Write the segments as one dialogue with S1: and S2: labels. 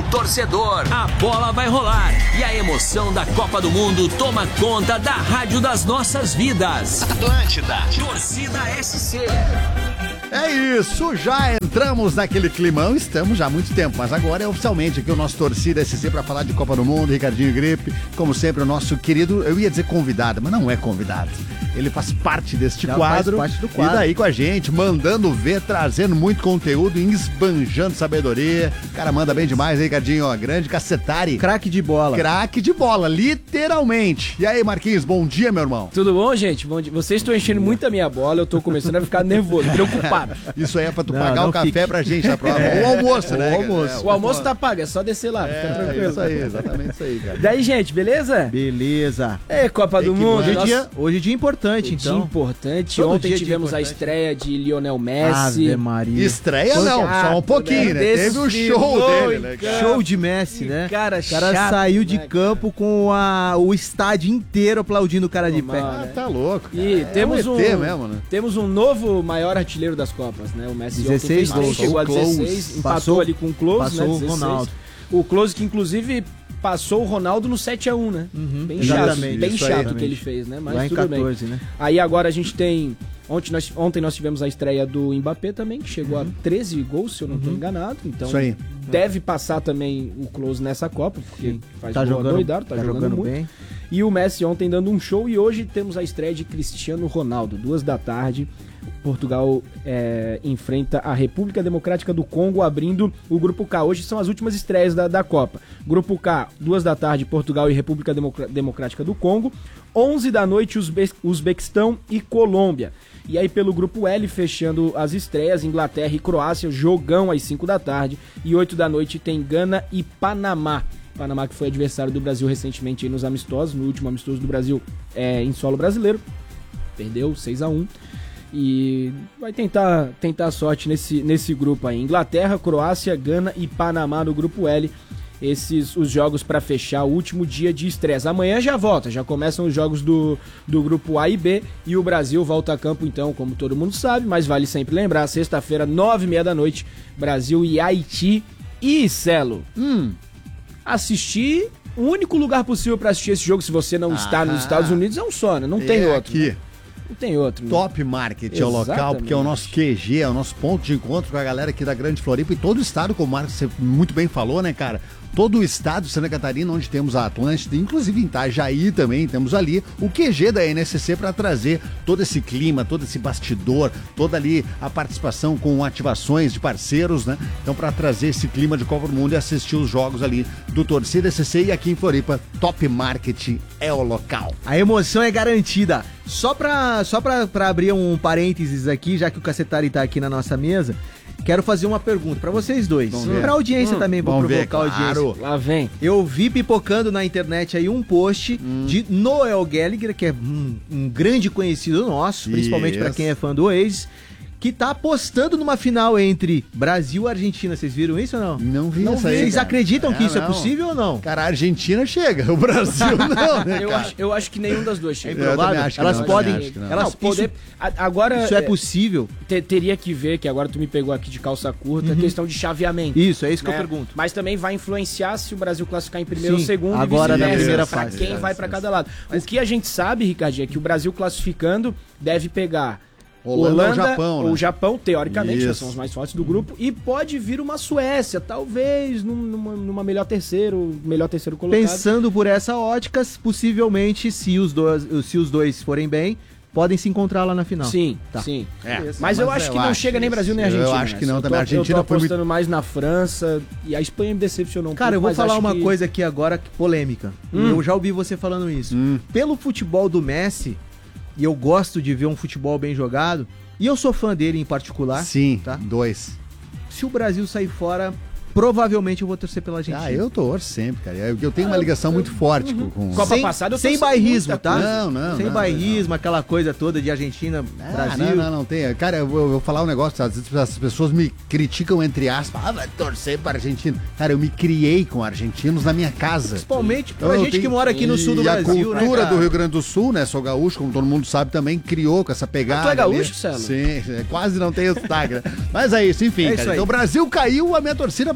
S1: torcedor. A bola vai rolar e a emoção da Copa do Mundo toma conta da rádio das nossas vidas. Atlântida, torcida SC.
S2: É isso, já entramos naquele climão, estamos já há muito tempo, mas agora é oficialmente aqui o nosso Torcida SC para falar de Copa do Mundo, Ricardinho Gripe, como sempre o nosso querido, eu ia dizer convidado, mas não é convidado, ele faz parte deste quadro,
S3: faz parte do quadro,
S2: e daí com a gente, mandando ver, trazendo muito conteúdo, esbanjando sabedoria, o cara manda bem demais, Ricardinho, ó, grande cacetari.
S3: Craque de bola.
S2: Craque de bola, literalmente. E aí, Marquinhos, bom dia, meu irmão.
S4: Tudo bom, gente? Bom dia. Vocês estão enchendo muito a minha bola, eu tô começando a ficar nervoso, preocupado.
S2: Isso aí é pra tu pagar o café pra gente na prova. Ou o almoço, né?
S4: O almoço tá pago, é só descer lá, fica tranquilo.
S2: Isso aí, exatamente isso aí, cara.
S4: Daí, gente, beleza?
S3: Beleza.
S4: É, Copa do Mundo.
S3: Hoje é dia importante, então.
S4: Dia importante.
S3: Todo
S4: Ontem
S3: dia
S4: tivemos a estreia de Lionel Messi.
S3: Ave Maria.
S2: Estreia não, só um pouquinho, né? Teve o show dele, né, cara?
S3: Show de Messi, né?
S4: Cara,
S3: o cara saiu de campo com o estádio inteiro aplaudindo o cara de pé.
S2: Tá louco, cara.
S4: E temos
S2: mesmo, né?
S4: Temos um novo maior artilheiro das Copas, né? O Messi
S3: 16
S4: ontem
S3: gols.
S4: chegou a 16, empatou ali com o Klose, né?
S3: Passou o Ronaldo.
S4: O Klose que inclusive passou o Ronaldo no 7-1, né? Bem chato o que ele fez, né? Mas
S3: lá em
S4: tudo
S3: 14,
S4: bem.
S3: Né?
S4: Aí agora a gente tem... Ontem nós tivemos a estreia do Mbappé também, que chegou a 13 gols, se eu não estou enganado. Então
S2: isso aí.
S4: Deve passar também o Klose nessa Copa, porque faz
S3: tá
S4: gol
S3: jogando,
S4: tá jogando muito.
S3: Bem.
S4: E o Messi ontem dando um show, e hoje temos a estreia de Cristiano Ronaldo, 14h. Portugal enfrenta a República Democrática do Congo, abrindo o Grupo K. Hoje são as últimas estreias da Copa. Grupo K, 14h, Portugal e República Democrática do Congo. 11h, Uzbequistão e Colômbia. E aí pelo Grupo L, fechando as estreias, Inglaterra e Croácia, jogão às 5h. E 8h tem Gana e Panamá. Panamá que foi adversário do Brasil recentemente aí nos amistosos, no último amistoso do Brasil em solo brasileiro. Perdeu 6-1. E vai tentar a sorte nesse grupo aí. Inglaterra, Croácia, Gana e Panamá no Grupo L. Os jogos para fechar o último dia de estresse. Amanhã já volta, já começam os jogos do Grupo A e B. E o Brasil volta a campo então, como todo mundo sabe. Mas vale sempre lembrar, sexta-feira, 9h30, Brasil e Haiti. E Celo, assistir... O único lugar possível para assistir esse jogo, se você não está nos Estados Unidos, é um só, né? Não tem outro.
S2: Aqui.
S4: Né? Não tem outro. Né?
S2: Top Market é o local, porque é o nosso QG, é o nosso ponto de encontro com a galera aqui da Grande Floripa e todo o estado, como o Marcos você muito bem falou, né, cara? Todo o estado de Santa Catarina, onde temos a Atlântida, inclusive em Itajaí também, temos ali o QG da NSC para trazer todo esse clima, todo esse bastidor, toda ali a participação com ativações de parceiros, né? Então, para trazer esse clima de Copa do Mundo e assistir os jogos ali do Torcida SC, e aqui em Floripa, Top Market é o local.
S3: A emoção é garantida. Só pra abrir um parênteses aqui, já que o Cacetari tá aqui na nossa mesa, quero fazer uma pergunta pra vocês dois. Pra audiência também, vou provocar a audiência.
S4: Lá vem.
S3: Eu vi pipocando na internet aí um post de Noel Gallagher, que é um grande conhecido nosso, principalmente pra quem é fã do Oasis, que tá apostando numa final entre Brasil e Argentina. Vocês viram isso ou não?
S2: Não vi isso aí.
S3: Vocês
S2: cara.
S3: acreditam que isso é possível ou não?
S2: Cara, a Argentina chega, o Brasil não, né, cara?
S4: Eu acho que nenhum das duas chega.
S2: Eu também acho que
S3: elas
S2: não,
S3: podem...
S2: Elas
S4: poder... Agora,
S3: isso é possível?
S4: Teria que ver, que agora tu me pegou aqui de calça curta, a questão de chaveamento.
S3: Isso, é isso que
S4: né?
S3: eu pergunto.
S4: Mas também vai influenciar se o Brasil classificar em primeiro ou segundo.
S3: Agora na primeira
S4: pra
S3: fase.
S4: quem vai pra cada lado. O que a gente sabe, Ricardinho, é que o Brasil classificando deve pegar... Holanda ou Japão, né? O Japão, teoricamente, são os mais fortes do grupo. E pode vir uma Suécia, talvez numa melhor terceiro colocado.
S3: Pensando por essa ótica, possivelmente, se os dois forem bem, podem se encontrar lá na final.
S4: Sim,
S3: tá.
S4: Sim. Mas eu acho que não chega nem Brasil nem Argentina.
S2: Eu acho que não, também. A
S4: Argentina eu tô apostando mais na França, e a Espanha me decepcionou um pouco.
S3: Cara, eu vou falar uma coisa aqui agora, polêmica. Eu já ouvi você falando isso. Pelo futebol do Messi... E eu gosto de ver um futebol bem jogado. E eu sou fã dele em particular.
S2: Sim,
S3: tá?
S2: 2.
S3: Se o Brasil sair fora, provavelmente eu vou torcer pela Argentina.
S2: Eu torço sempre, cara. Eu tenho uma ligação muito forte com...
S4: Copa passada eu
S3: sem bairrismo, tá?
S2: Não.
S3: Sem bairrismo, aquela coisa toda de Argentina, Brasil.
S2: Não tem. Cara, eu vou falar um negócio, às vezes as pessoas me criticam, entre aspas, vai torcer para a Argentina. Cara, eu me criei com argentinos na minha casa.
S3: Principalmente pra gente que mora aqui no sul do Brasil,
S2: né? A cultura
S3: né,
S2: do Rio Grande do Sul, né? Sou gaúcho, como todo mundo sabe também, criou com essa pegada.
S4: Tu é gaúcho, Celo?
S2: Sim, quase não tem sotaque, né? Mas é isso, enfim, cara. Então o Brasil caiu, a minha torcida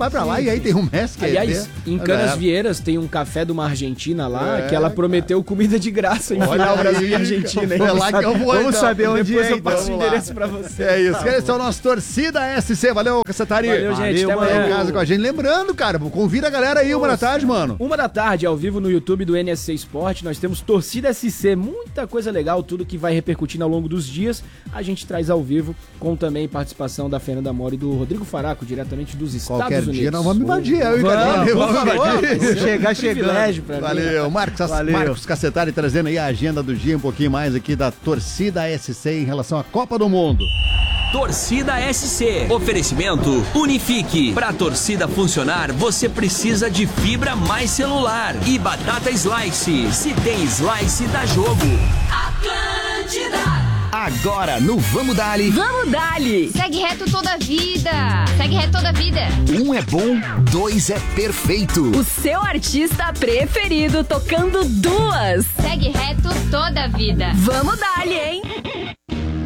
S2: vai pra lá e aí tem um Messi que
S4: aliás, em Canas Vieiras tem um café de uma argentina lá, que ela prometeu comida de graça em final Brasil e Argentina.
S2: É lá que eu vou,
S3: vamos saber onde
S4: depois
S3: é,
S4: eu passo
S3: então,
S4: o endereço pra você.
S2: É isso, esse é o nosso Torcida SC. Valeu, Cacetari.
S4: Valeu, gente. Até
S2: Valeu,
S4: amanhã.
S2: casa com a gente. Lembrando, cara, convida a galera aí 1h tarde, mano.
S4: 1h, ao vivo no YouTube do NSC Esporte. Nós temos Torcida SC, muita coisa legal, tudo que vai repercutindo ao longo dos dias. A gente traz ao vivo, com também participação da Fernanda Mora e do Rodrigo Faraco, diretamente dos Estados
S2: Qualquer
S4: Unidos.
S2: dia nós vamos invadir.
S3: Vamos chegar chegando.
S2: Valeu, Marcos Cacetari trazendo aí a agenda do dia, um pouquinho mais aqui da Torcida SC em relação à Copa do Mundo.
S1: Torcida SC. Oferecimento Unifique. Pra torcida funcionar, você precisa de fibra mais celular. E batata slice. Se tem slice, dá jogo. Atlântida. Agora no Vamos Dali.
S5: Vamos Dali.
S6: Segue reto toda a vida. Segue reto toda a vida.
S1: 1 é bom, 2 é perfeito.
S5: O seu artista preferido tocando 2.
S6: Segue reto toda a vida.
S5: Vamos Dali, hein?